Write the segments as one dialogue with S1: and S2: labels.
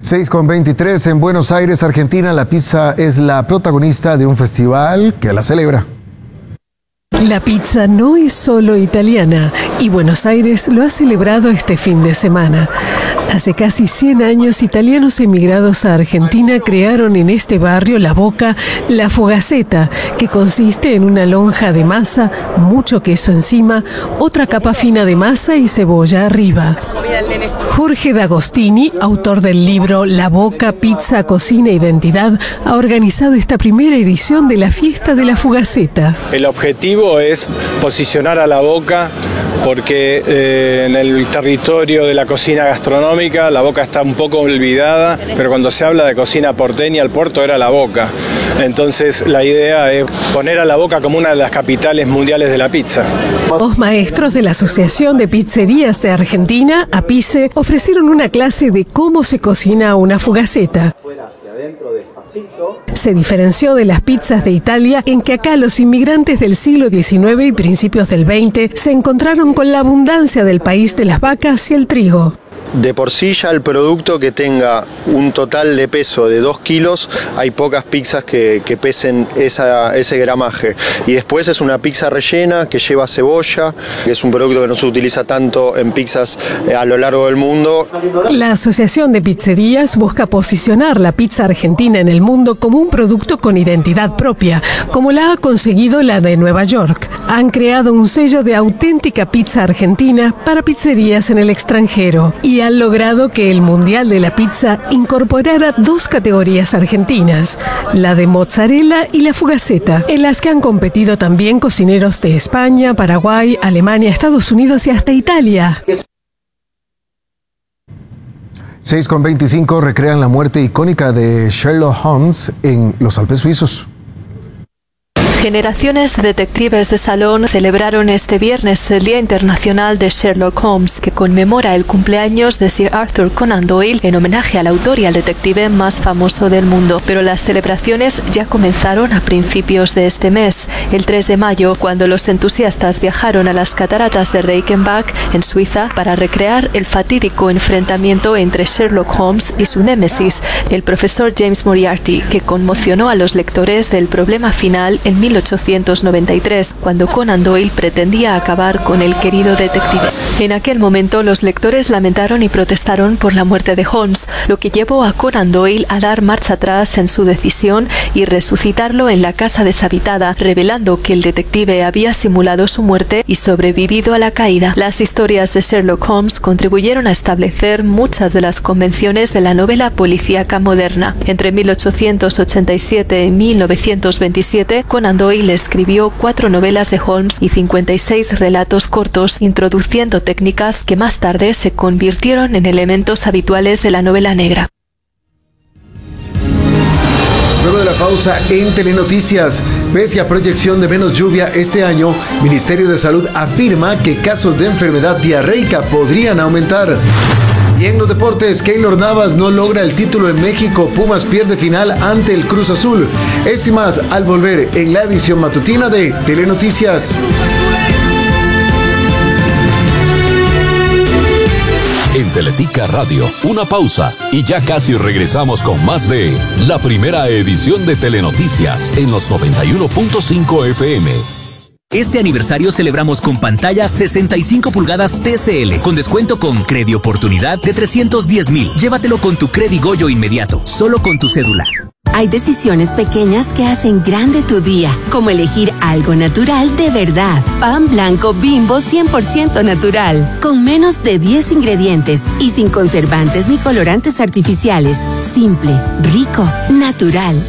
S1: 6:23 en Buenos Aires, Argentina. La pizza es la protagonista de un festival que la celebra.
S2: La pizza no es solo italiana y Buenos Aires lo ha celebrado este fin de semana. Hace casi 100 años, italianos emigrados a Argentina crearon en este barrio La Boca la fogaceta, que consiste en una lonja de masa, mucho queso encima, otra capa fina de masa y cebolla arriba. Jorge D'Agostini, autor del libro La Boca, Pizza, Cocina, Identidad, ha organizado esta primera edición de la fiesta de la fogaceta.
S3: El objetivo es posicionar a La Boca porque en el territorio de la cocina gastronómica La Boca está un poco olvidada, pero cuando se habla de cocina porteña, el puerto era La Boca. Entonces la idea es poner a La Boca como una de las capitales mundiales de la pizza.
S2: Dos maestros de la Asociación de Pizzerías de Argentina, APICE, ofrecieron una clase de cómo se cocina una fogaceta. Se diferenció de las pizzas de Italia en que acá los inmigrantes del siglo XIX y principios del XX se encontraron con la abundancia del país de las vacas y el trigo.
S4: De por sí ya el producto que tenga un total de peso de 2 kilos, hay pocas pizzas que pesen ese gramaje. Y después es una pizza rellena que lleva cebolla, que es un producto que no se utiliza tanto en pizzas a lo largo del mundo.
S2: La Asociación de Pizzerías busca posicionar la pizza argentina en el mundo como un producto con identidad propia, como la ha conseguido la de Nueva York. Han creado un sello de auténtica pizza argentina para pizzerías en el extranjero y han logrado que el Mundial de la Pizza incorporara 2 categorías argentinas, la de mozzarella y la fogaceta, en las que han competido también cocineros de España, Paraguay, Alemania, Estados Unidos y hasta Italia.
S1: 6:25 recrean la muerte icónica de Sherlock Holmes en los Alpes suizos.
S5: Generaciones de detectives de salón celebraron este viernes el Día Internacional de Sherlock Holmes, que conmemora el cumpleaños de Sir Arthur Conan Doyle en homenaje al autor y al detective más famoso del mundo. Pero las celebraciones ya comenzaron a principios de este mes, el 3 de mayo, cuando los entusiastas viajaron a las cataratas de Reichenbach, en Suiza, para recrear el fatídico enfrentamiento entre Sherlock Holmes y su némesis, el profesor James Moriarty, que conmocionó a los lectores del problema final en 1893, cuando Conan Doyle pretendía acabar con el querido detective. En aquel momento, los lectores lamentaron y protestaron por la muerte de Holmes, lo que llevó a Conan Doyle a dar marcha atrás en su decisión y resucitarlo en la casa deshabitada, revelando que el detective había simulado su muerte y sobrevivido a la caída. Las historias de Sherlock Holmes contribuyeron a establecer muchas de las convenciones de la novela policíaca moderna. Entre 1887 y 1927, Conan Doyle escribió 4 novelas de Holmes y 56 relatos cortos, introduciendo técnicas que más tarde se convirtieron en elementos habituales de la novela negra.
S1: Luego de la pausa en Telenoticias, pese a proyección de menos lluvia este año, Ministerio de Salud afirma que casos de enfermedad diarreica podrían aumentar. Y en los deportes, Keylor Navas no logra el título en México. Pumas pierde final ante el Cruz Azul. Esto y más al volver en la edición matutina de Telenoticias.
S6: En Teletica Radio, una pausa y ya casi regresamos con más de la primera edición de Telenoticias en los 91.5 FM.
S7: Este aniversario celebramos con pantalla 65 pulgadas TCL, con descuento con Credi Oportunidad de 310,000. Llévatelo con tu Credi Goyo inmediato, solo con tu cédula.
S8: Hay decisiones pequeñas que hacen grande tu día, como elegir algo natural de verdad. Pan blanco Bimbo 100% natural, con menos de 10 ingredientes y sin conservantes ni colorantes artificiales. Simple, rico, natural.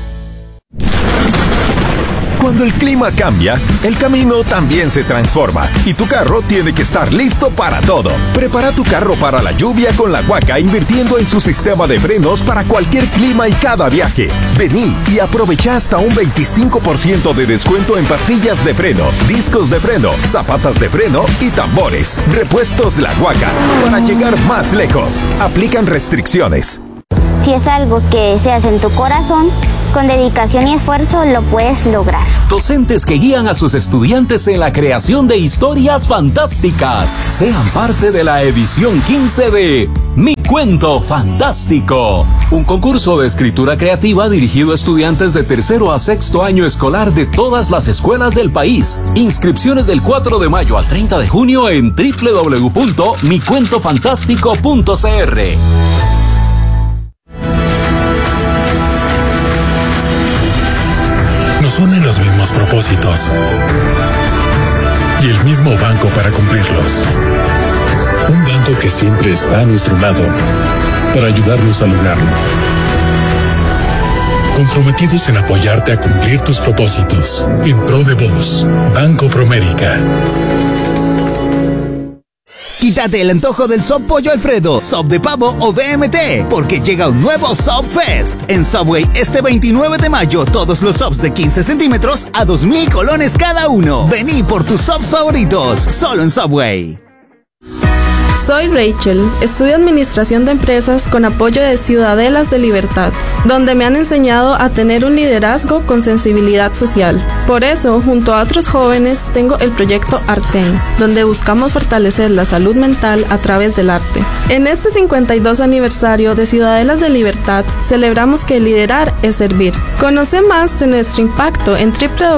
S9: Cuando el clima cambia, el camino también se transforma y tu carro tiene que estar listo para todo. Prepara tu carro para la lluvia con la Huaca, invirtiendo en su sistema de frenos para cualquier clima y cada viaje. Vení y aprovecha hasta un 25% de descuento en pastillas de freno, discos de freno, zapatas de freno y tambores. Repuestos La Huaca, para llegar más lejos. Aplican restricciones.
S10: Si es algo que deseas en tu corazón, con dedicación y esfuerzo lo puedes lograr.
S6: Docentes que guían a sus estudiantes en la creación de historias fantásticas. Sean parte de la edición 15 de Mi Cuento Fantástico, un concurso de escritura creativa dirigido a estudiantes de tercero a sexto año escolar de todas las escuelas del país. Inscripciones del 4 de mayo al 30 de junio en www.micuentofantástico.cr.
S11: Nos unen los mismos propósitos y el mismo banco para cumplirlos. Un banco que siempre está a nuestro lado para ayudarnos a lograrlo. Comprometidos en apoyarte a cumplir tus propósitos. En pro de vos, Banco Promérica.
S12: Quítate el antojo del Sub Pollo Alfredo, Sub de Pavo o BMT, porque llega un nuevo Sub Fest. En Subway, este 29 de mayo, todos los subs de 15 centímetros a 2,000 colones cada uno. Vení por tus subs favoritos, solo en Subway.
S13: Soy Rachel, estudio Administración de Empresas con apoyo de Ciudadelas de Libertad, donde me han enseñado a tener un liderazgo con sensibilidad social. Por eso, junto a otros jóvenes, tengo el proyecto Arten, donde buscamos fortalecer la salud mental a través del arte. En este 52 aniversario de Ciudadelas de Libertad, celebramos que liderar es servir. Conoce más de nuestro impacto en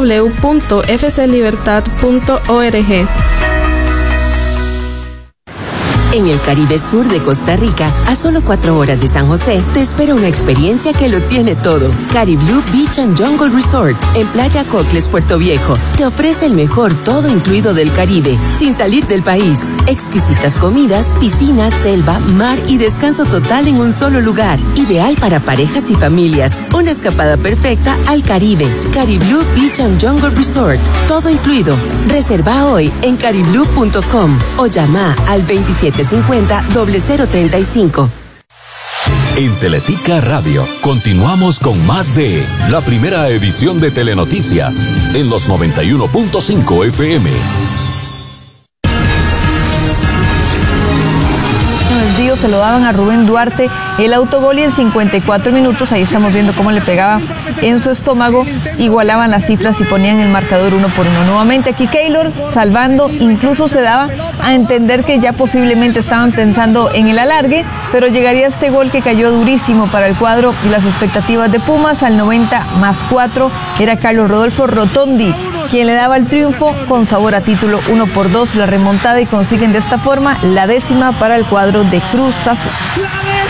S13: www.fclibertad.org.
S8: En el Caribe Sur de Costa Rica, a solo 4 horas de San José, te espera una experiencia que lo tiene todo. Cariblú Beach and Jungle Resort, en Playa Cocles, Puerto Viejo, te ofrece el mejor todo incluido del Caribe, sin salir del país. Exquisitas comidas, piscinas, selva, mar y descanso total en un solo lugar. Ideal para parejas y familias. Una escapada perfecta al Caribe. Cariblú Beach and Jungle Resort, todo incluido. Reserva hoy en cariblú.com o llama al 2750-0035.
S6: En Teletica Radio, continuamos con más de la primera edición de Telenoticias en los 91.5 FM.
S14: Se lo daban a Rubén Duarte el autogol y en 54 minutos, ahí estamos viendo cómo le pegaba en su estómago, igualaban las cifras y ponían el marcador 1-1. Nuevamente aquí Keylor salvando, incluso se daba a entender que ya posiblemente estaban pensando en el alargue, pero llegaría este gol que cayó durísimo para el cuadro y las expectativas de Pumas. Al 90+4 era Carlos Rodolfo Rotondi quien le daba el triunfo con sabor a título. 1-2 la remontada y consiguen de esta forma la 10ª para el cuadro de Cruz Azul.
S15: ¡La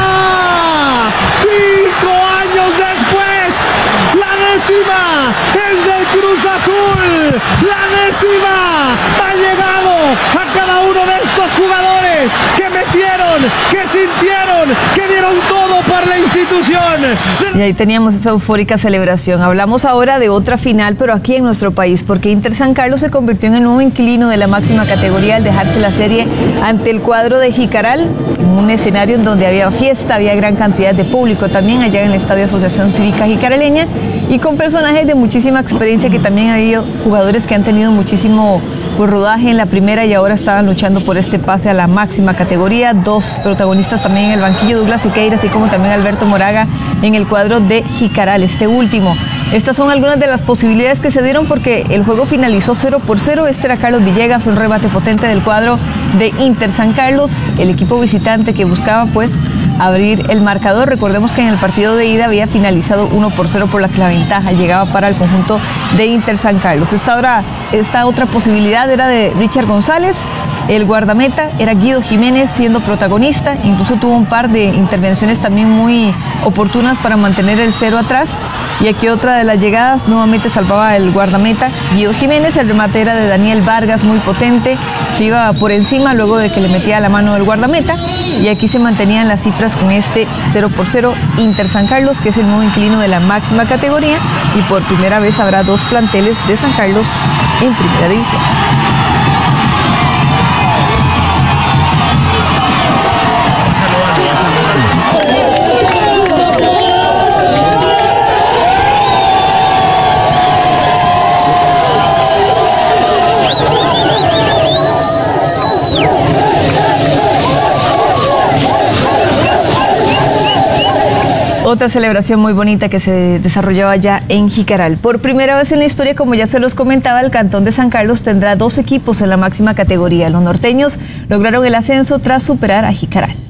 S15: 10ª! 5 años después, la 10ª es del Cruz Azul. La 10ª ha llegado a cada uno de estos jugadores que metieron, que sintieron, que dieron todo por la institución.
S14: Y ahí teníamos esa eufórica celebración. Hablamos ahora de otra final, pero aquí en nuestro país, porque Inter San Carlos se convirtió en el nuevo inquilino de la máxima categoría al dejarse la serie ante el cuadro de Jicaral, un escenario en donde había fiesta, había gran cantidad de público también allá en el Estadio Asociación Cívica Jicaraleña y con personajes de muchísima experiencia, que también ha habido jugadores que han tenido muchísimo rodaje en la primera y ahora estaban luchando por este pase a la máxima categoría. 2 protagonistas también en el banquillo, Douglas Sequeira, así como también Alberto Moraga en el cuadro de Jicaral, este último. Estas son algunas de las posibilidades que se dieron porque el juego finalizó 0-0. Este era Carlos Villegas, un rebate potente del cuadro de Inter San Carlos, el equipo visitante que buscaba pues abrir el marcador. Recordemos que en el partido de ida había finalizado 1-0, por la que la ventaja llegaba para el conjunto de Inter San Carlos. Esta otra posibilidad era de Richard González. El guardameta era Guido Jiménez siendo protagonista, incluso tuvo un par de intervenciones también muy oportunas para mantener el 0 atrás. Y aquí otra de las llegadas, nuevamente salvaba el guardameta Guido Jiménez, el remate era de Daniel Vargas, muy potente, se iba por encima luego de que le metía la mano del guardameta. Y aquí se mantenían las cifras con este 0-0 Inter San Carlos, que es el nuevo inquilino de la máxima categoría, y por primera vez habrá 2 planteles de San Carlos en primera división. Otra celebración muy bonita que se desarrollaba allá en Jicaral. Por primera vez en la historia, como ya se los comentaba, el Cantón de San Carlos tendrá 2 equipos en la máxima categoría. Los norteños lograron el ascenso tras superar a Jicaral.